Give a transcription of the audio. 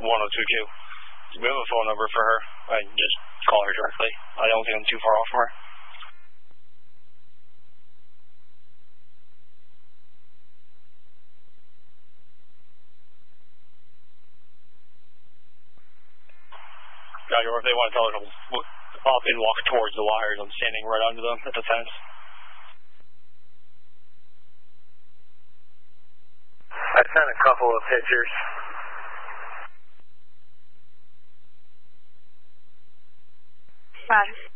1022. Do we have a phone number for her? I can just call her directly. I don't think I'm too far off from her. Or if they want to tell her to up and walk towards the wires, I'm standing right under them at the fence. I sent a couple of pictures. Roger.